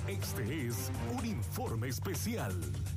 Este es un informe especial.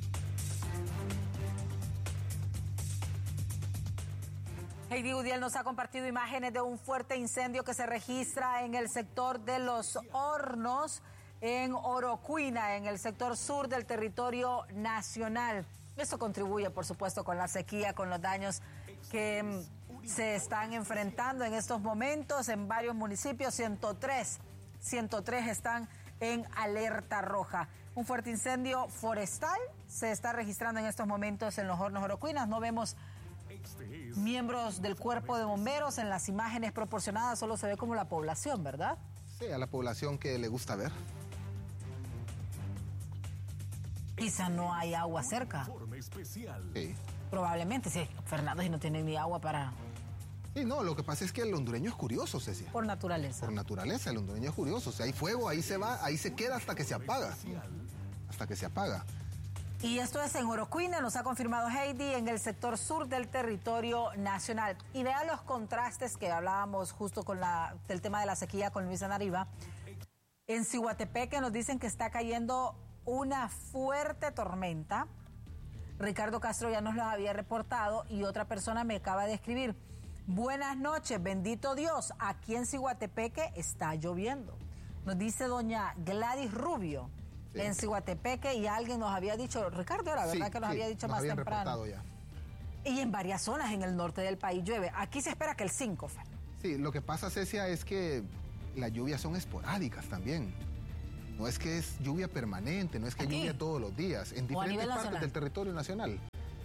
Heidi Gudiel nos ha compartido imágenes de un fuerte incendio que se registra en el sector de Los Hornos, en Orocuina, en el sector sur del territorio nacional. Esto contribuye, por supuesto, con la sequía, con los daños que se están enfrentando en estos momentos en varios municipios. 103 están en alerta roja. Un fuerte incendio forestal se está registrando en estos momentos en Los Hornos, Orocuinas. No vemos miembros del cuerpo de bomberos en las imágenes proporcionadas, solo se ve como la población, ¿verdad? Sí, a la población que le gusta ver. Quizá no hay agua cerca. Sí. Probablemente, sí, Fernando, si no tienen ni agua para... Sí, no, lo que pasa es que el hondureño es curioso, Cecia. Por naturaleza. Por naturaleza, el hondureño es curioso. Si hay fuego, ahí se va, ahí se queda hasta que se apaga. Hasta que se apaga. Y esto es en Orocuina, nos ha confirmado Heidi, en el sector sur del territorio nacional. Y vea los contrastes que hablábamos justo con del tema de la sequía con Luisa Nariva. En Ciguatepeque nos dicen que está cayendo una fuerte tormenta. Ricardo Castro ya nos lo había reportado y otra persona me acaba de escribir: buenas noches, bendito Dios, aquí en Ciguatepeque está lloviendo. Nos dice doña Gladys Rubio. Sí. En Ciguatepeque, y alguien nos había dicho, Ricardo, era verdad que nos había dicho más temprano. Ya. Y en varias zonas en el norte del país llueve. Aquí se espera que el 5, Fer. Sí, lo que pasa, Cecia, es que las lluvias son esporádicas también. No es que es lluvia permanente, no es que hay lluvia todos los días, en diferentes partes del territorio nacional.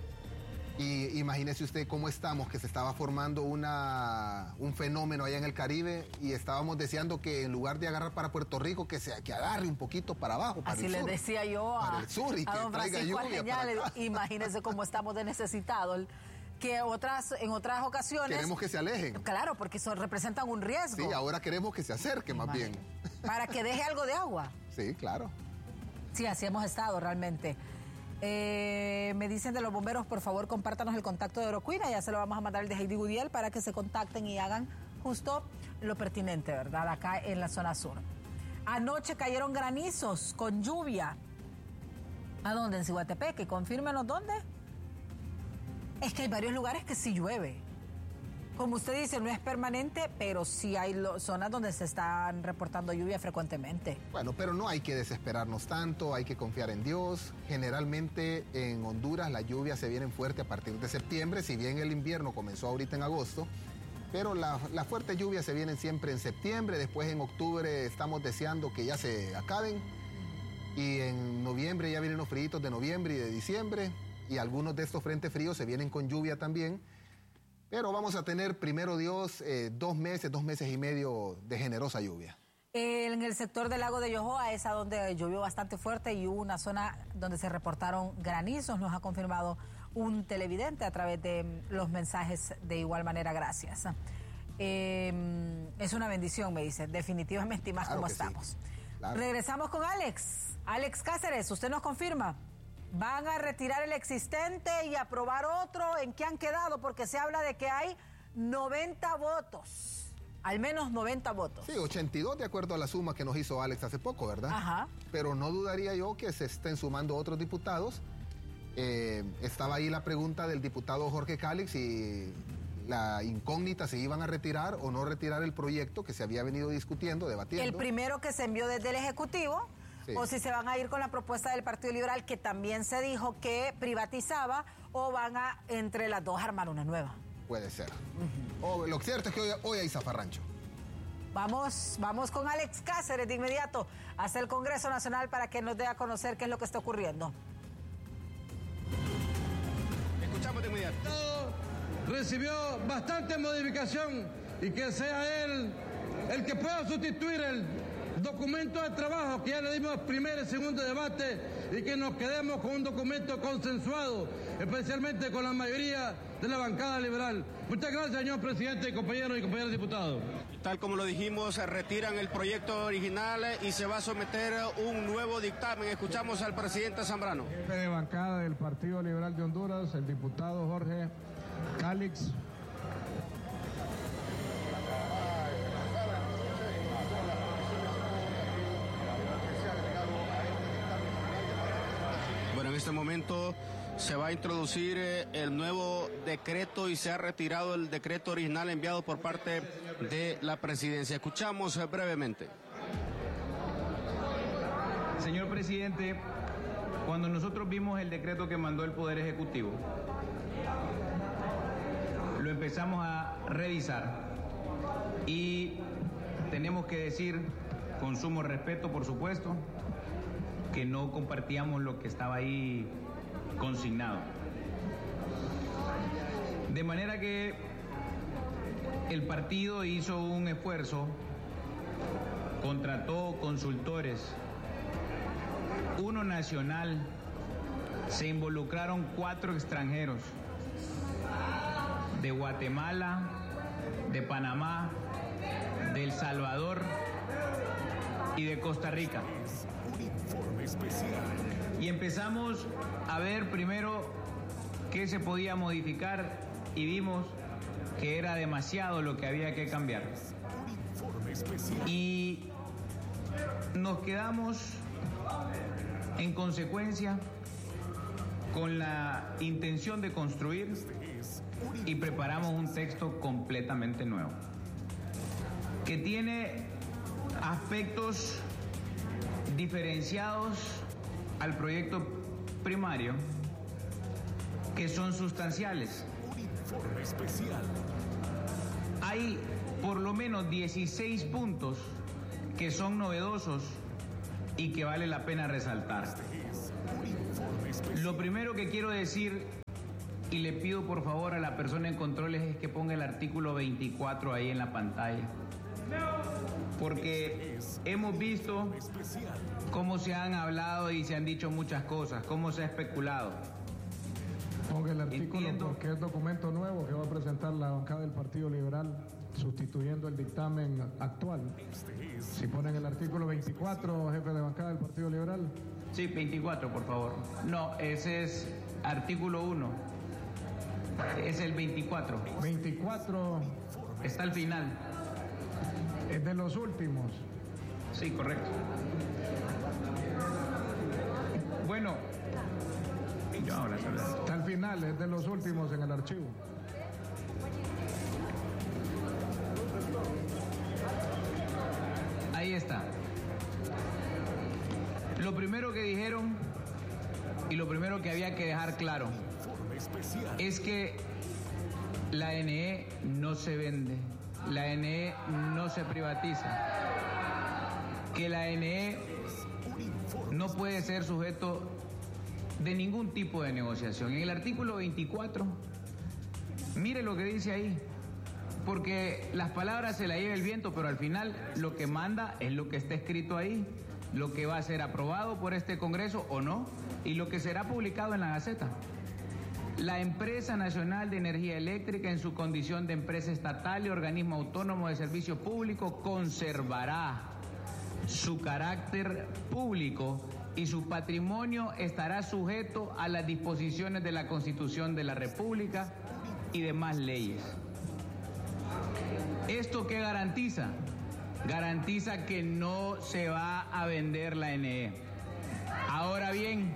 Y imagínese usted cómo estamos, que se estaba formando un fenómeno allá en el Caribe y estábamos deseando que en lugar de agarrar para Puerto Rico, que agarre un poquito para abajo, para así el sur. Así le decía yo para el sur y que don traiga Francisco lluvia para acá. Imagínese cómo estamos de necesitados, que en otras ocasiones... Queremos que se alejen. Claro, porque representan un riesgo. Sí, ahora queremos que se acerque más bien. Para que deje algo de agua. Sí, claro. Sí, así hemos estado realmente. Me dicen de los bomberos, por favor, compártanos el contacto de Orocuina, ya se lo vamos a mandar el de Heidi Gudiel para que se contacten y hagan justo lo pertinente, ¿verdad? Acá en la zona sur. Anoche cayeron granizos con lluvia. ¿A dónde? En Ciguatepeque. Confírmenos dónde. Es que hay varios lugares que sí llueve. Como usted dice, no es permanente, pero sí hay zonas donde se están reportando lluvia frecuentemente. Bueno, pero no hay que desesperarnos tanto, hay que confiar en Dios. Generalmente en Honduras las lluvias se vienen fuertes a partir de septiembre, si bien el invierno comenzó ahorita en agosto, pero las fuertes lluvias se vienen siempre en septiembre, después en octubre estamos deseando que ya se acaben, y en noviembre ya vienen los fríos de noviembre y de diciembre, y algunos de estos frentes fríos se vienen con lluvia también. Pero vamos a tener, primero Dios, 2 meses y medio de generosa lluvia. En el sector del lago de Yohoa es a donde llovió bastante fuerte y hubo una zona donde se reportaron granizos, nos ha confirmado un televidente a través de los mensajes de igual manera, gracias. Es una bendición, me dice, definitivamente, y más claro como estamos. Sí. Claro. Regresamos con Alex. Alex Cáceres, usted nos confirma. ¿Van a retirar el existente y aprobar otro? ¿En qué han quedado? Porque se habla de que hay 90 votos. Al menos 90 votos. Sí, 82 de acuerdo a la suma que nos hizo Alex hace poco, ¿verdad? Ajá. Pero no dudaría yo que se estén sumando otros diputados. Estaba ahí la pregunta del diputado Jorge Calix y la incógnita si iban a retirar o no retirar el proyecto que se había venido discutiendo, debatiendo. El primero que se envió desde el Ejecutivo. Sí. O si se van a ir con la propuesta del Partido Liberal, que también se dijo que privatizaba, o van a, entre las dos, armar una nueva. Puede ser. Lo cierto es que hoy hay zafarrancho. Vamos con Alex Cáceres de inmediato hasta el Congreso Nacional para que nos dé a conocer qué es lo que está ocurriendo. Escuchamos de inmediato. Recibió bastante modificación y que sea él el que pueda sustituir el documento de trabajo que ya le dimos primer y segundo debate y que nos quedemos con un documento consensuado, especialmente con la mayoría de la bancada liberal. Muchas gracias, señor presidente, compañeros y compañeras diputados. Tal como lo dijimos, retiran el proyecto original y se va a someter un nuevo dictamen. Escuchamos al presidente Zambrano. Jefe de bancada del Partido Liberal de Honduras, el diputado Jorge Calix. este momento se va a introducir el nuevo decreto y se ha retirado el decreto original enviado por parte de la presidencia. Escuchamos brevemente. Señor presidente, cuando nosotros vimos el decreto que mandó el Poder Ejecutivo, lo empezamos a revisar y tenemos que decir, con sumo respeto por supuesto, que no compartíamos lo que estaba ahí consignado. De manera que el partido hizo un esfuerzo, contrató consultores, uno nacional, se involucraron 4 extranjeros, de Guatemala, de Panamá, de El Salvador y de Costa Rica. Y empezamos a ver primero qué se podía modificar y vimos que era demasiado lo que había que cambiar. Y nos quedamos en consecuencia con la intención de construir y preparamos un texto completamente nuevo que tiene aspectos diferenciados al proyecto primario que son sustanciales. Hay por lo menos 16 puntos que son novedosos y que vale la pena resaltar. Lo primero que quiero decir, y le pido por favor a la persona en controles, es que ponga el artículo 24 ahí en la pantalla. Porque hemos visto cómo se han hablado y se han dicho muchas cosas, cómo se ha especulado. Ponga el artículo porque es documento nuevo que va a presentar la bancada del Partido Liberal, sustituyendo el dictamen actual. Si ponen el artículo 24, jefe de bancada del Partido Liberal. Sí, 24, por favor. No, ese es artículo 1. Es el 24. 24. Está al final. Es de los últimos. Sí, correcto. Bueno, yo ahora sabré. Está al final, es de los últimos en el archivo. Ahí está. Lo primero que dijeron y lo primero que había que dejar claro es que la ANE no se vende, la ANE no se privatiza, que la ANE no puede ser sujeto de ningún tipo de negociación. En el artículo 24, mire lo que dice ahí, porque las palabras se las lleva el viento, pero al final lo que manda es lo que está escrito ahí, lo que va a ser aprobado por este Congreso o no, y lo que será publicado en la Gaceta. La Empresa Nacional de Energía Eléctrica, en su condición de empresa estatal y organismo autónomo de servicio público, conservará su carácter público y su patrimonio estará sujeto a las disposiciones de la Constitución de la República y demás leyes. ¿Esto qué garantiza? Garantiza que no se va a vender la ANE. Ahora bien,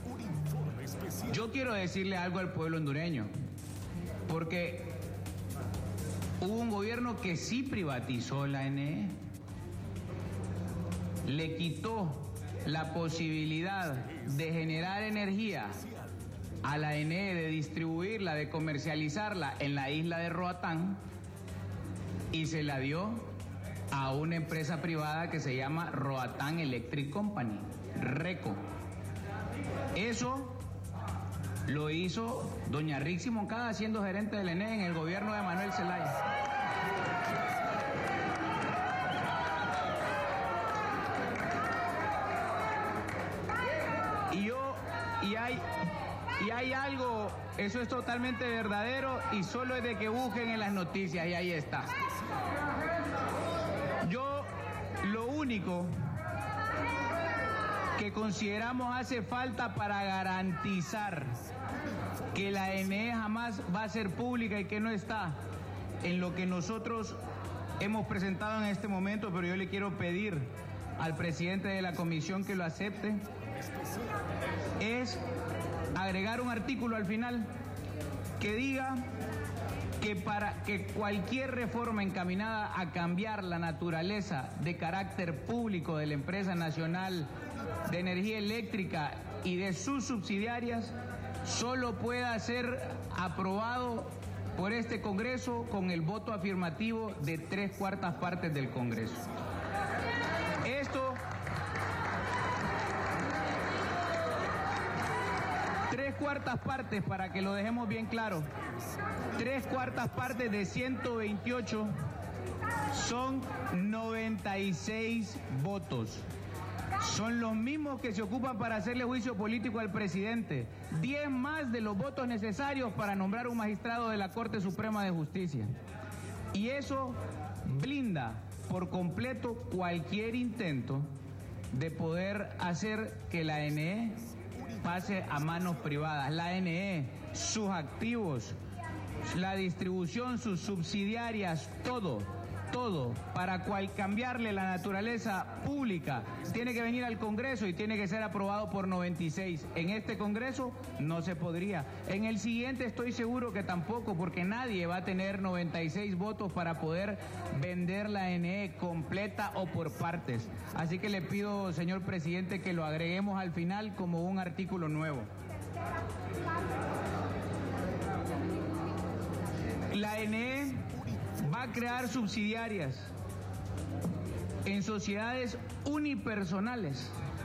yo quiero decirle algo al pueblo hondureño, porque hubo un gobierno que sí privatizó la ANE, le quitó la posibilidad de generar energía a la ANE, de distribuirla, de comercializarla en la isla de Roatán, y se la dio a una empresa privada que se llama Roatán Electric Company, RECO. Eso lo hizo doña Rixi Moncada siendo gerente del ENE en el gobierno de Manuel Zelaya. Y hay algo, eso es totalmente verdadero y solo es de que busquen en las noticias y ahí está. Yo lo único que consideramos hace falta para garantizar que la ENE jamás va a ser pública y que no está en lo que nosotros hemos presentado en este momento, pero yo le quiero pedir al presidente de la comisión que lo acepte, es agregar un artículo al final que diga que para que cualquier reforma encaminada a cambiar la naturaleza de carácter público de la Empresa Nacional de Energía Eléctrica y de sus subsidiarias solo pueda ser aprobado por este Congreso con el voto afirmativo de 3/4 partes del Congreso. Esto, 3/4 partes, para que lo dejemos bien claro, 3/4 partes de 128 son 96 votos. Son los mismos que se ocupan para hacerle juicio político al presidente. 10 más de los votos necesarios para nombrar un magistrado de la Corte Suprema de Justicia. Y eso blinda por completo cualquier intento de poder hacer que la ANE pase a manos privadas. La ANE, sus activos, la distribución, sus subsidiarias, todo, para cambiarle la naturaleza pública, tiene que venir al Congreso y tiene que ser aprobado por 96. En este Congreso no se podría. En el siguiente estoy seguro que tampoco, porque nadie va a tener 96 votos para poder vender la ANE completa o por partes. Así que le pido, señor presidente, que lo agreguemos al final como un artículo nuevo. La ANE va a crear subsidiarias en sociedades unipersonales,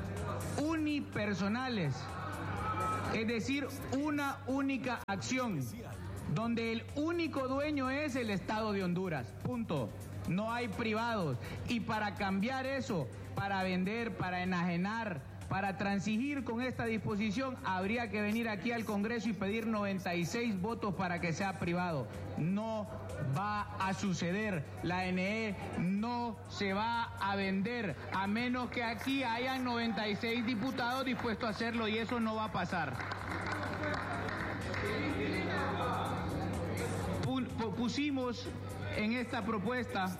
es decir, una única acción, donde el único dueño es el Estado de Honduras, punto. No hay privados. Y para cambiar eso, para vender, para enajenar, para transigir con esta disposición, habría que venir aquí al Congreso y pedir 96 votos para que sea privado. No va a suceder. La ANE no se va a vender, a menos que aquí hayan 96 diputados dispuestos a hacerlo, y eso no va a pasar. Pusimos en esta propuesta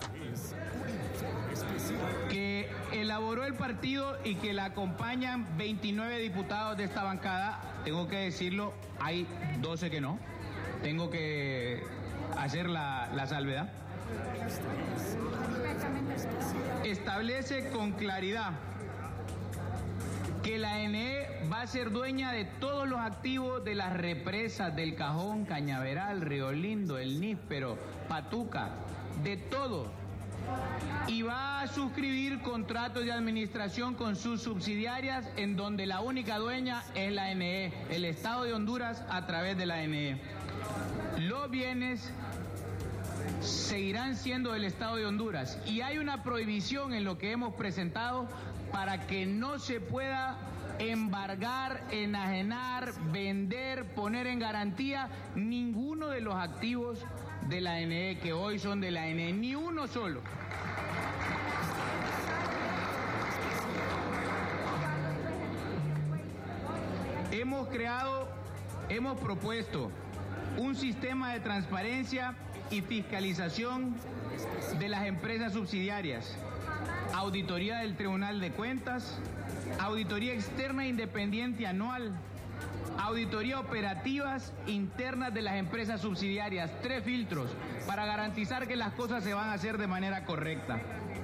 que elaboró el partido y que la acompañan 29 diputados de esta bancada. Tengo que decirlo, hay 12 que no. Tengo que hacer la salvedad. Establece con claridad que la ANE va a ser dueña de todos los activos de las represas del Cajón, Cañaveral, Río Lindo, El Níspero, Patuca, de todo. Y va a suscribir contratos de administración con sus subsidiarias, en donde la única dueña es la ANE, el Estado de Honduras a través de la ANE. Los bienes seguirán siendo del Estado de Honduras, y hay una prohibición en lo que hemos presentado para que no se pueda embargar, enajenar, vender, poner en garantía ninguno de los activos de la ANE, que hoy son de la ANE, ni uno solo. Hemos propuesto un sistema de transparencia y fiscalización de las empresas subsidiarias, auditoría del Tribunal de Cuentas, auditoría externa independiente anual, auditoría operativas internas de las empresas subsidiarias, 3 filtros para garantizar que las cosas se van a hacer de manera correcta.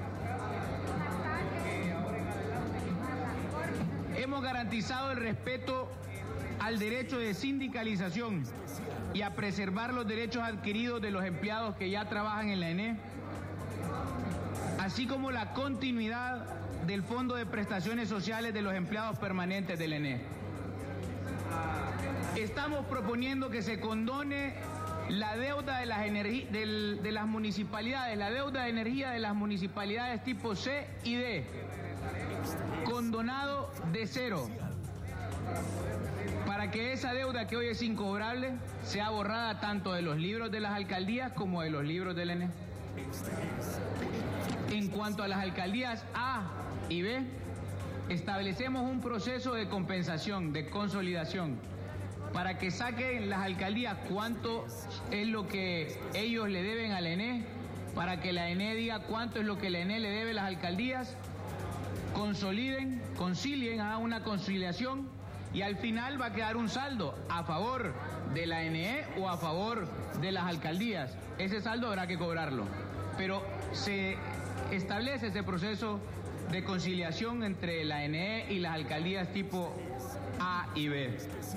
Hemos garantizado el respeto al derecho de sindicalización y a preservar los derechos adquiridos de los empleados que ya trabajan en la ANE, así como la continuidad del Fondo de Prestaciones Sociales de los empleados permanentes del ANE. Estamos proponiendo que se condone la deuda de las municipalidades, la deuda de energía de las municipalidades tipo C y D, condonado de 0, para que esa deuda que hoy es incobrable sea borrada tanto de los libros de las alcaldías como de los libros del ANE. En cuanto a las alcaldías A y B, establecemos un proceso de compensación, de consolidación, para que saquen las alcaldías cuánto es lo que ellos le deben a la ANE, para que la ANE diga cuánto es lo que la ANE le debe a las alcaldías, concilien, hagan una conciliación Y al final va a quedar un saldo a favor de la ANE o a favor de las alcaldías. Ese saldo habrá que cobrarlo. Pero se establece ese proceso de conciliación entre la ANE y las alcaldías tipo A y B.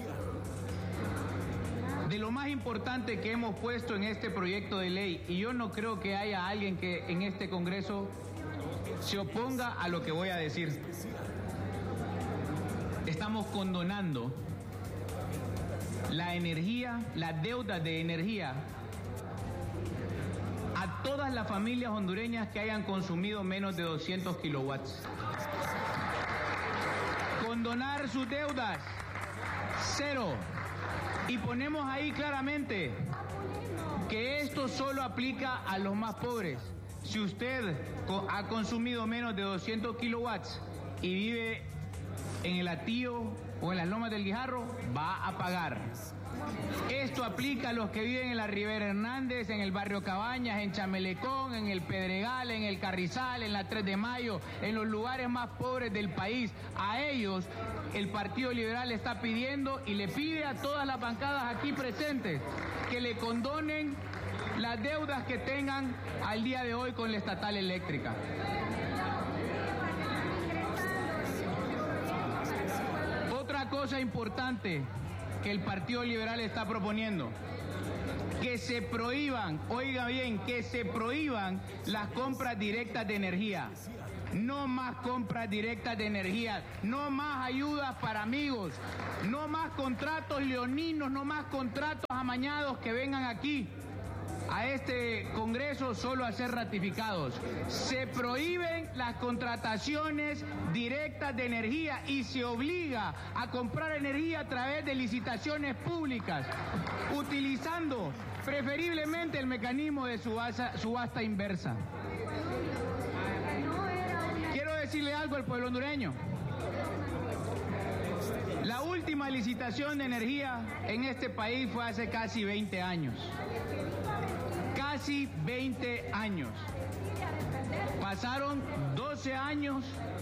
De lo más importante que hemos puesto en este proyecto de ley, y yo no creo que haya alguien que en este Congreso se oponga a lo que voy a decir. Estamos condonando la energía, la deuda de energía a todas las familias hondureñas que hayan consumido menos de 200 kilowatts. Condonar sus deudas, cero. Y ponemos ahí claramente que esto solo aplica a los más pobres. Si usted ha consumido menos de 200 kilowatts y vive en el Atío o en las Lomas del Guijarro, va a pagar. Esto aplica a los que viven en la Rivera Hernández, en el barrio Cabañas, en Chamelecón, en el Pedregal, en el Carrizal, en la 3 de Mayo, en los lugares más pobres del país. A ellos el Partido Liberal está pidiendo y le pide a todas las bancadas aquí presentes que le condonen las deudas que tengan al día de hoy con la estatal eléctrica. Otra cosa importante que el Partido Liberal está proponiendo, que se prohíban, oiga bien, que se prohíban las compras directas de energía. No más compras directas de energía, no más ayudas para amigos, no más contratos leoninos, no más contratos amañados que vengan aquí a este Congreso solo a ser ratificados. Se prohíben las contrataciones directas de energía y se obliga a comprar energía a través de licitaciones públicas, utilizando preferiblemente el mecanismo de subasta inversa. Quiero decirle algo al pueblo hondureño. La última licitación de energía en este país fue hace casi 20 años. Casi 20 años. Pasaron 12 años.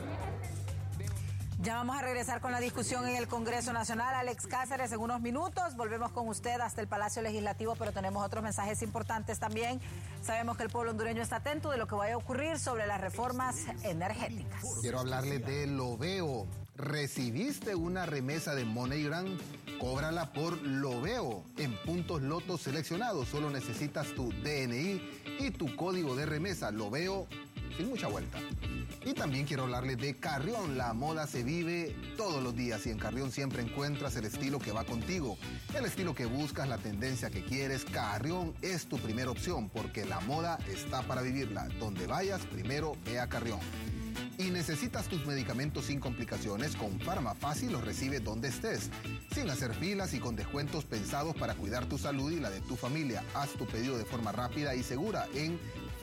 Ya vamos a regresar con la discusión en el Congreso Nacional. Alex Cáceres, en unos minutos volvemos con usted hasta el Palacio Legislativo, pero tenemos otros mensajes importantes también. Sabemos que el pueblo hondureño está atento de lo que vaya a ocurrir sobre las reformas energéticas. Quiero hablarle de Loveo. ¿Recibiste una remesa de MoneyGram? Cóbrala por Loveo en puntos lotos seleccionados. Solo necesitas tu DNI y tu código de remesa. Loveo sin mucha vuelta. Y también quiero hablarles de Carrión. La moda se vive todos los días y en Carrión siempre encuentras el estilo que va contigo. El estilo que buscas, la tendencia que quieres. Carrión es tu primera opción porque la moda está para vivirla. Donde vayas, primero ve a Carrión. Y necesitas tus medicamentos sin complicaciones, con Farmafácil los recibes donde estés, sin hacer filas y con descuentos pensados para cuidar tu salud y la de tu familia. Haz tu pedido de forma rápida y segura en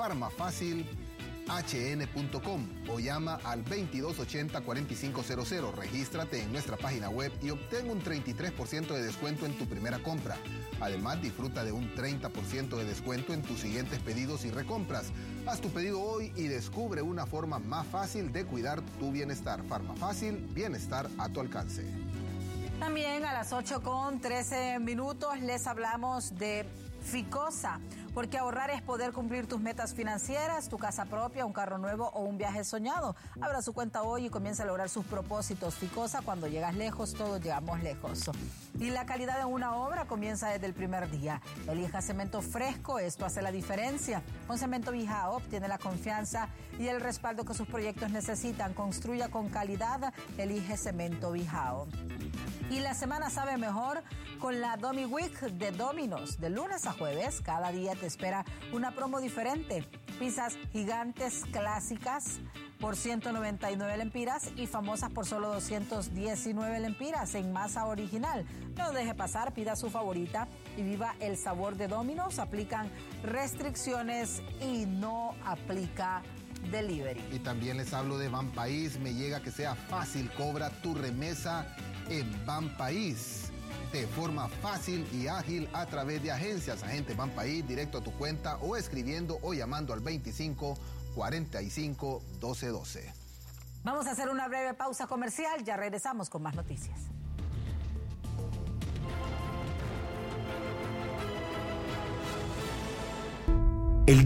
farmafacilhn.com o llama al 2280-4500. Regístrate en nuestra página web y obtén un 33% de descuento en tu primera compra. Además, disfruta de un 30% de descuento en tus siguientes pedidos y recompras. Haz tu pedido hoy y descubre una forma más fácil de cuidar tu bienestar. Farmafácil, bienestar a tu alcance. También a las 8:13 les hablamos de Ficosa, porque ahorrar es poder cumplir tus metas financieras, tu casa propia, un carro nuevo o un viaje soñado. Abra su cuenta hoy y comienza a lograr sus propósitos. Ficosa, cuando llegas lejos, todos llegamos lejos. Y la calidad de una obra comienza desde el primer día. Elija cemento fresco, esto hace la diferencia. Con Cemento Bijao obtiene la confianza y el respaldo que sus proyectos necesitan. Construya con calidad, elige Cemento Bijao. Y la semana sabe mejor con la Domi Week de Domino's. De lunes a jueves, cada día te espera una promo diferente. Pizzas gigantes clásicas por 199 lempiras y famosas por solo 219 lempiras en masa original. No deje pasar, pida su favorita y viva el sabor de Domino's. Aplican restricciones y no aplica delivery. Y también les hablo de Banpaís. Me llega que sea fácil, cobra tu remesa en Banpaís de forma fácil y ágil a través de agencias. Agente Banpaís, directo a tu cuenta o escribiendo o llamando al 25 45 12 12. Vamos a hacer una breve pausa comercial, ya regresamos con más noticias.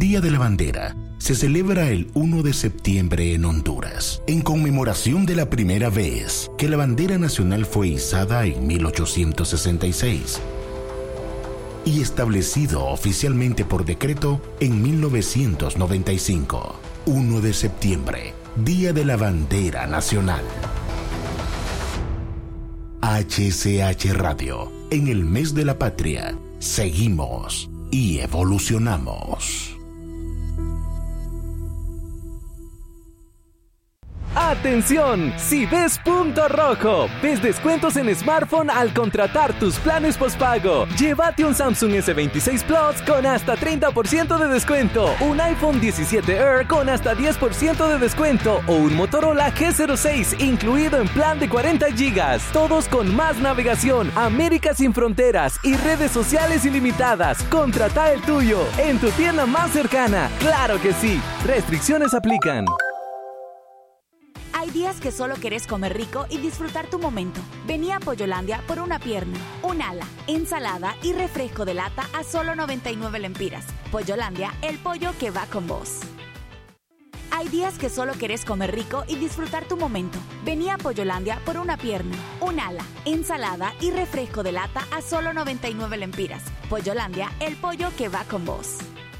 Día de la Bandera se celebra el 1 de septiembre en Honduras, en conmemoración de la primera vez que la bandera nacional fue izada en 1866 y establecido oficialmente por decreto en 1995. 1 de septiembre, Día de la Bandera Nacional. HCH Radio, en el mes de la patria, seguimos y evolucionamos. ¡Atención! Si ves punto rojo, ves descuentos en smartphone al contratar tus planes postpago. Llévate un Samsung S26 Plus con hasta 30% de descuento, un iPhone 17 Air con hasta 10% de descuento o un Motorola G06 incluido en plan de 40 GB. Todos con más navegación, América sin fronteras y redes sociales ilimitadas. Contrata el tuyo en tu tienda más cercana. ¡Claro que sí! Restricciones aplican. Hay días que solo querés comer rico y disfrutar tu momento. Vení a Pollolandia por una pierna, un ala, ensalada y refresco de lata a solo 99 lempiras. Pollolandia, el pollo que va con vos. Hay días que solo querés comer rico y disfrutar tu momento. Vení a Pollolandia por una pierna, un ala, ensalada y refresco de lata a solo 99 lempiras. Pollolandia, el pollo que va con vos.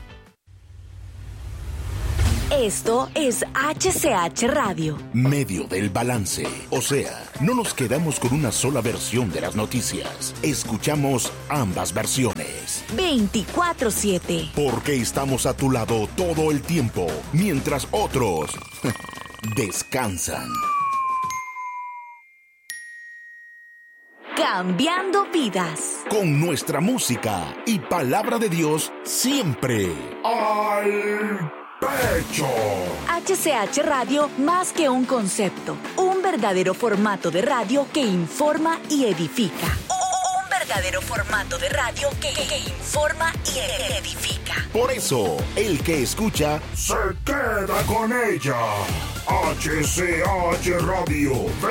Esto es HCH Radio. Medio del balance. O sea, no nos quedamos con una sola versión de las noticias. Escuchamos ambas versiones. 24/7. Porque estamos a tu lado todo el tiempo, mientras otros descansan. Cambiando vidas. Con nuestra música y palabra de Dios siempre al pecho. HCH Radio, más que un concepto, un verdadero formato de radio que informa y edifica. Un verdadero formato de radio que informa y edifica. Por eso, el que escucha se queda con ella. HCH Radio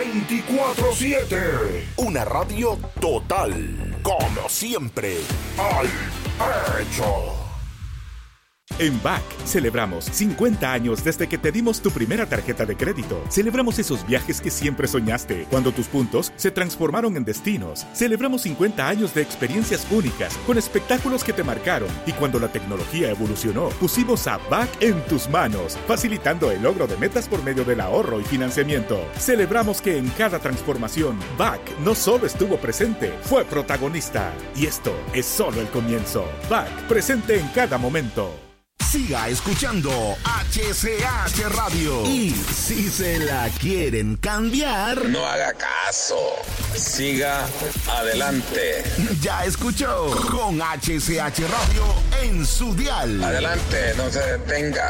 24/7. Una radio total, como siempre, al pecho. En BAC celebramos 50 años desde que te dimos tu primera tarjeta de crédito. Celebramos esos viajes que siempre soñaste, cuando tus puntos se transformaron en destinos. Celebramos 50 años de experiencias únicas, con espectáculos que te marcaron. Y cuando la tecnología evolucionó, pusimos a BAC en tus manos, facilitando el logro de metas por medio del ahorro y financiamiento. Celebramos que en cada transformación, BAC no solo estuvo presente, fue protagonista. Y esto es solo el comienzo. BAC, presente en cada momento. Siga escuchando HCH Radio. Y si se la quieren cambiar, no haga caso. Siga adelante. Ya escuchó, con HCH Radio en su dial. Adelante, no se detenga.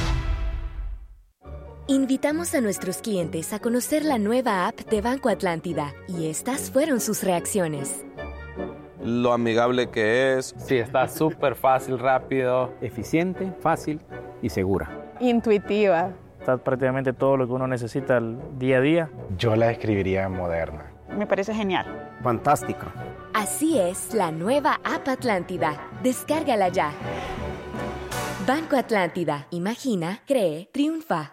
Invitamos a nuestros clientes a conocer la nueva app de Banco Atlántida y estas fueron sus reacciones. Lo amigable que es. Sí, está súper fácil, rápido, eficiente, fácil y segura. Intuitiva. Está prácticamente todo lo que uno necesita el día a día. Yo la describiría moderna. Me parece genial. Fantástica. Así es la nueva app Atlántida. Descárgala ya. Banco Atlántida. Imagina, cree, triunfa.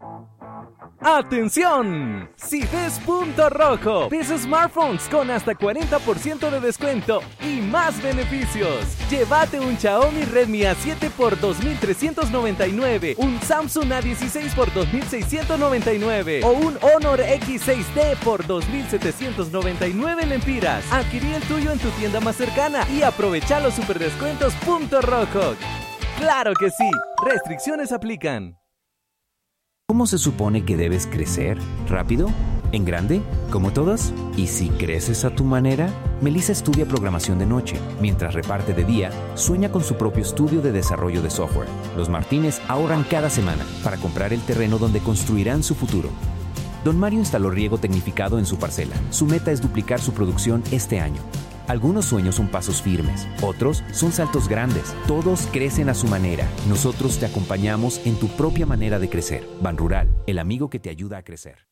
¡Atención! Si ves punto rojo, ves smartphones con hasta 40% de descuento y más beneficios. Llévate un Xiaomi Redmi A7 por $2,399, un Samsung A16 por $2,699 o un Honor X6D por $2,799 lempiras. Adquirí el tuyo en tu tienda más cercana y aprovecha los superdescuentos punto rojo. ¡Claro que sí! Restricciones aplican. ¿Cómo se supone que debes crecer? ¿Rápido? ¿En grande? ¿Como todos? ¿Y si creces a tu manera? Melissa estudia programación de noche. Mientras reparte de día, sueña con su propio estudio de desarrollo de software. Los Martínez ahorran cada semana para comprar el terreno donde construirán su futuro. Don Mario instaló riego tecnificado en su parcela. Su meta es duplicar su producción este año. Algunos sueños son pasos firmes, otros son saltos grandes. Todos crecen a su manera. Nosotros te acompañamos en tu propia manera de crecer. Ban Rural, el amigo que te ayuda a crecer.